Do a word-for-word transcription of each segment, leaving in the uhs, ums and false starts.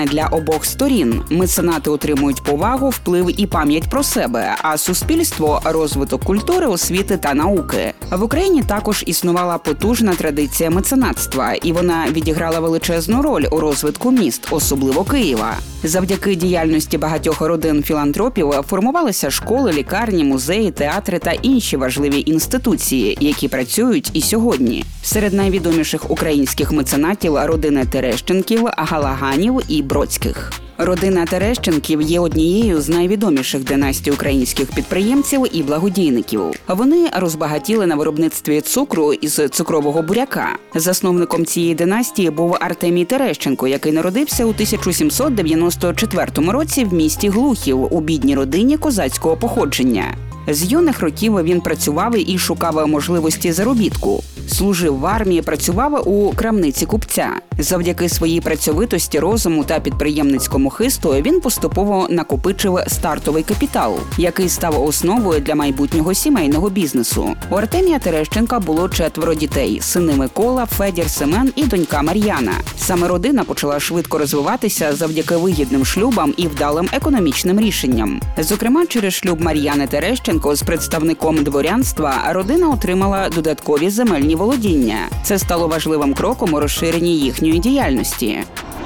вигідне для обох сторін. Меценати отримують повагу, вплив і пам'ять про себе, а суспільство – розвиток культури, освіти та науки. В Україні також існувала потужна традиція меценатства, і вона відіграла величезну роль у розвитку міст, особливо Києва. Завдяки діяльності багатьох родин філантропів формувалися школи, лікарні, музеї, театри та інші важливі інституції, які працюють і сьогодні. Серед найвідоміших українських меценатів – родини Терещенків, Галаганів і Бродських. Родина Терещенків є однією з найвідоміших династій українських підприємців і благодійників. Вони розбагатіли на виробництві цукру із цукрового буряка. Засновником цієї династії був Артемій Терещенко, який народився у тисяча сімсот дев'яносто четвертому році в місті Глухів у бідній родині козацького походження. З юних років він працював і шукав можливості заробітку. Служив в армії, працював у крамниці купця. Завдяки своїй працьовитості, розуму та підприємницькому хисту він поступово накопичив стартовий капітал, який став основою для майбутнього сімейного бізнесу. У Артемія Терещенка було четверо дітей – сини Микола, Федір, Семен і донька Мар'яна. Саме родина почала швидко розвиватися завдяки вигідним шлюбам і вдалим економічним рішенням. Зокрема, через шлюб Мар'яни Терещенко з представником дворянства родина отримала додаткові земельні володіння. Це стало важливим кроком у розширенні їхньої діяльності.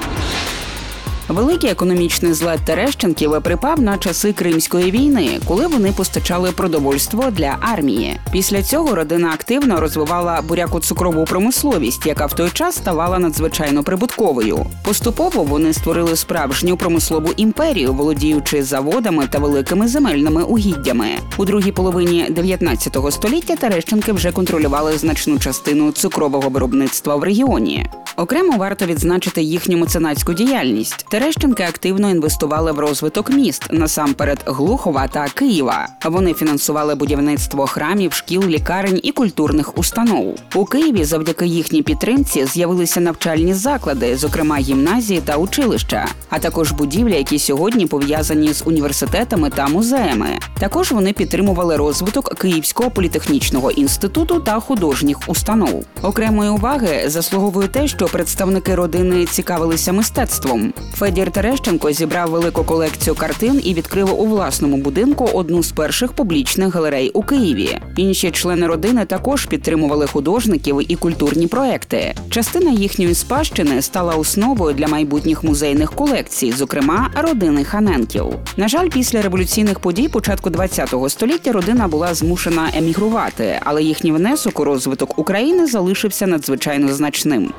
Великий економічний злет Терещенків припав на часи Кримської війни, коли вони постачали продовольство для армії. Після цього родина активно розвивала буряко-цукрову промисловість, яка в той час ставала надзвичайно прибутковою. Поступово вони створили справжню промислову імперію, володіючи заводами та великими земельними угіддями. У другій половині дев'ятнадцятого століття Терещенки вже контролювали значну частину цукрового виробництва в регіоні. Окремо варто відзначити їхню меценатську діяльність. Терещенки активно інвестували в розвиток міст, насамперед Глухова та Києва. Вони фінансували будівництво храмів, шкіл, лікарень і культурних установ. У Києві завдяки їхній підтримці з'явилися навчальні заклади, зокрема гімназії та училища, а також будівлі, які сьогодні пов'язані з університетами та музеями. Також вони підтримували розвиток Київського політехнічного інституту та художніх установ. Окремої уваги заслуговує те, що представники родини цікавилися мистецтвом. Федір Терещенко зібрав велику колекцію картин і відкрив у власному будинку одну з перших публічних галерей у Києві. Інші члени родини також підтримували художників і культурні проекти. Частина їхньої спадщини стала основою для майбутніх музейних колекцій, зокрема родини Ханенків. На жаль, після революційних подій початку ХХ століття родина була змушена емігрувати, але їхній внесок у розвиток України залишився надзвичайно значним.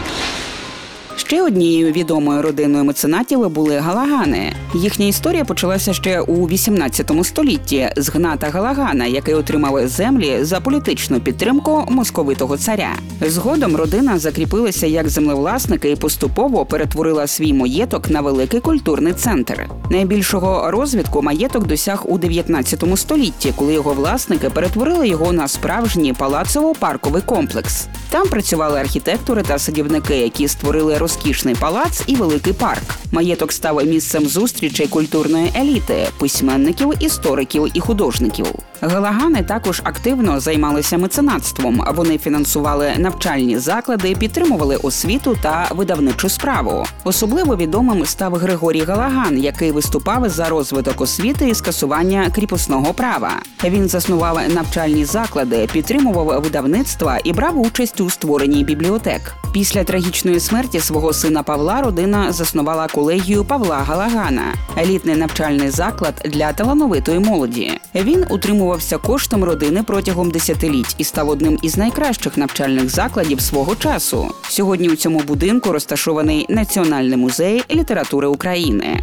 Ще однією відомою родиною меценатів були Галагани. Їхня історія почалася ще у вісімнадцятому столітті з Гната Галагана, який отримав землі за політичну підтримку московитого царя. Згодом родина закріпилася як землевласники і поступово перетворила свій маєток на великий культурний центр. Найбільшого розвитку маєток досяг у дев'ятнадцятому столітті, коли його власники перетворили його на справжній палацово-парковий комплекс. Там працювали архітектори та садівники, які створили розкішний палац і великий парк. Маєток став місцем зустрічей культурної еліти – письменників, істориків і художників. Галагани також активно займалися меценатством. Вони фінансували навчальні заклади, підтримували освіту та видавничу справу. Особливо відомим став Григорій Галаган, який виступав за розвиток освіти і скасування кріпосного права. Він заснував навчальні заклади, підтримував видавництва і брав участь у створенні бібліотек. Після трагічної смерті свого сина Павла родина заснувала колегію Павла Галагана – елітний навчальний заклад для талановитої молоді. Він утримувався коштом родини протягом десятиліть і став одним із найкращих навчальних закладів свого часу. Сьогодні у цьому будинку розташований Національний музей літератури України.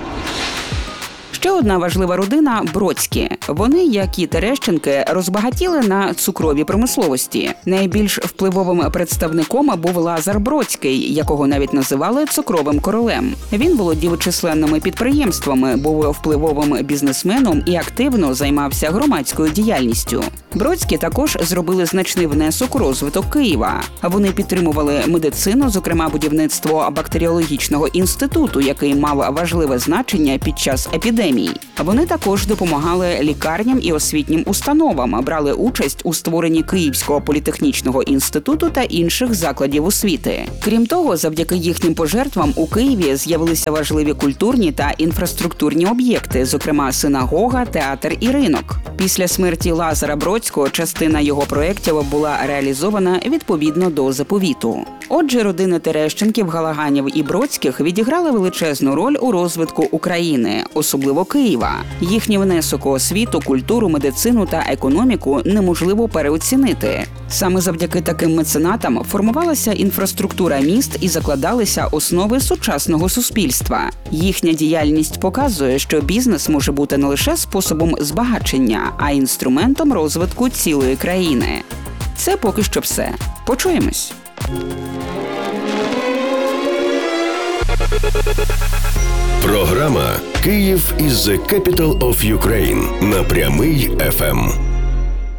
Ще одна важлива родина – Бродські. Вони, як і Терещенки, розбагатіли на цукровій промисловості. Найбільш впливовим представником був Лазар Бродський, якого навіть називали цукровим королем. Він володів численними підприємствами, був впливовим бізнесменом і активно займався громадською діяльністю. Бродські також зробили значний внесок у розвиток Києва. Вони підтримували медицину, зокрема будівництво бактеріологічного інституту, який мав важливе значення під час епідемій. Вони також допомагали лікарням і освітнім установам, брали участь у створенні Київського політехнічного інституту та інших закладів освіти. Крім того, завдяки їхнім пожертвам у Києві з'явилися важливі культурні та інфраструктурні об'єкти, зокрема синагога, театр і ринок. Після смерті Лазара Бродського частина його проєктів була реалізована відповідно до заповіту. Отже, родини Терещенків, Галаганів і Бродських відіграли величезну роль у розвитку України, особливо Києва. Їхній внесок у освіту, культуру, медицину та економіку неможливо переоцінити. Саме завдяки таким меценатам формувалася інфраструктура міст і закладалися основи сучасного суспільства. Їхня діяльність показує, що бізнес може бути не лише способом збагачення, а й інструментом розвитку цілої країни. Це поки що все. Почуємось! Програма «Київ is the capital of Ukraine» на Прямий еф ем.